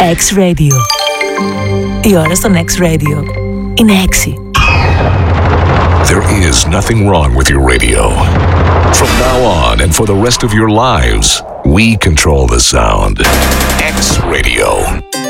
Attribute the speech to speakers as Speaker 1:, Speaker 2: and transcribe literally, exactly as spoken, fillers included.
Speaker 1: X-Radio. Η ώρα στον X-Radio είναι έξι.
Speaker 2: There is nothing wrong with your radio. From now on and for the rest of your lives, we control the sound. X-Radio.